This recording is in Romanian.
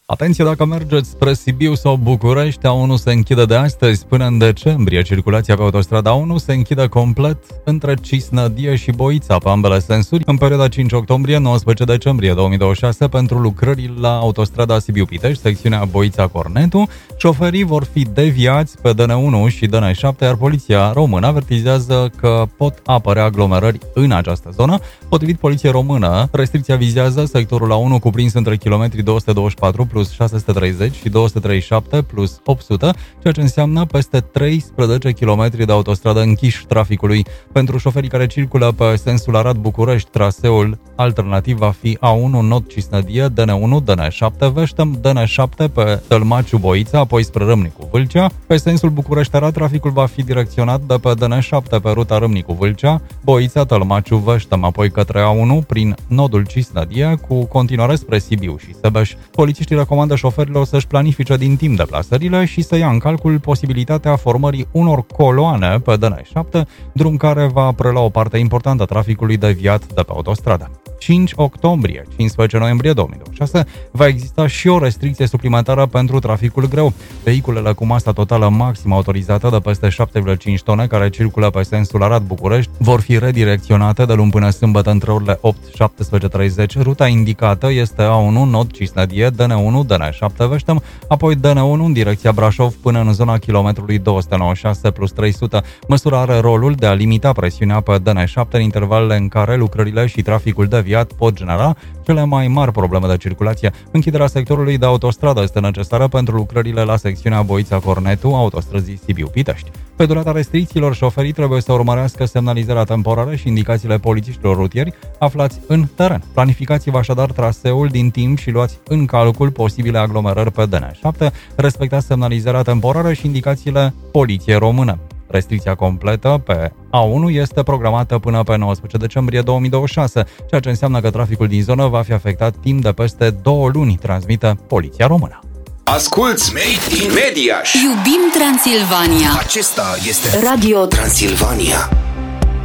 Atenție dacă mergeți spre Sibiu sau București, A1 se închide de astăzi până în decembrie. Circulația pe autostrada 1 se închide complet între Cisnădie și Boița pe ambele sensuri în perioada 5 octombrie-19 decembrie 2026 pentru lucrări la autostrada Sibiu-Pitești, secțiunea Boița-Cornetu. Șoferii vor fi deviați pe DN1 și DN7, iar poliția română avertizează că pot apărea aglomerări în această zonă. Potrivit poliției română, restricția vizează sectorul A1 cuprins între kilometri 224 plus 630 și 237 plus 800, ceea ce înseamnă peste 13 km de autostradă închiși traficului. Pentru șoferii care circulă pe sensul Arad-București, traseul alternativ va fi A1 Nord-Cisnădie, DN1, DN7 Veștem, DN7 pe Tălmaciu-Boița, apoi spre Râmnicu-Vâlcea. Pe sensul București-Arad, traficul va fi direcționat de pe DN7 pe ruta Râmnicu-Vâlcea, Boița, Tălmaciu-Veștem, apoi către A1 prin nodul Cisnădie, cu continuare spre Sibiu și Sebeș. Polițiștii recomandă șoferilor să-și planifice din timp deplasările și să ia în calcul posibilitatea formării unor coloane pe DN7, drum care va prelua o parte importantă a traficului deviat de pe autostradă. 5 octombrie, 15 noiembrie 2026, va exista și o restricție suplimentară pentru traficul greu. Vehiculele cu masa totală maximă autorizată de peste 7,5 tone care circulă pe sensul Arad-București vor fi redirecționate de luni până sâmbătă între orele 8-17:30. Ruta indicată este A1 Nord-Cisnădie, DN1, DN7 Veștem, apoi DN1 în direcția Brașov până în zona kilometrului 296 plus 300. Măsura are rolul de a limita presiunea pe DN7 în intervalele în care lucrările și traficul deviat pot genera cele mai mari probleme de circulație. Închiderea sectorului de autostradă este necesară pentru lucrările la secțiunea Boița-Cornetu, autostrăzii Sibiu-Pitești. Pe durata restricțiilor, șoferii trebuie să urmărească semnalizarea temporară și indicațiile polițiștilor rutieri aflați în teren. Planificați-vă așadar traseul din timp și luați în calcul posibile aglomerări pe DN7, respectați semnalizarea temporară și indicațiile poliției române. Restricția completă pe A1 este programată până pe 19 decembrie 2026, ceea ce înseamnă că traficul din zonă va fi afectat timp de peste 2 luni, transmite Poliția Română. Asculți Made in Mediaș! Iubim Transilvania! Acesta este Radio Transilvania.